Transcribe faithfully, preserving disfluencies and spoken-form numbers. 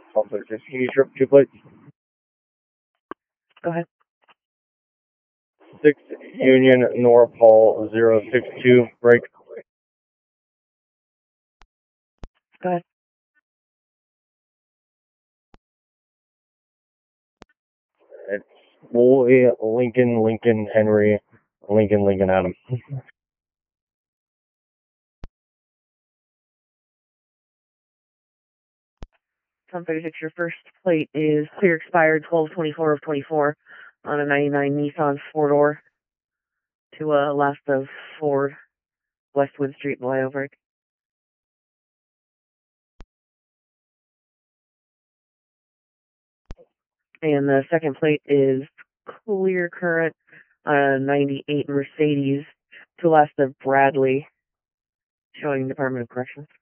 Conflict six, can you trip two plates? Go ahead. six Union Norpol zero six two, break. Go ahead. It's Woolley, Lincoln, Lincoln, Henry, Lincoln, Lincoln, Adam. Tom thirty-six, your first plate is clear expired twelve twenty-four of twenty-four on a ninety-nine Nissan four-door to uh, last of Ford, Westwood Street, Flyover. And the second plate is clear current on a ninety-eight Mercedes to last of Bradley, showing Department of Corrections.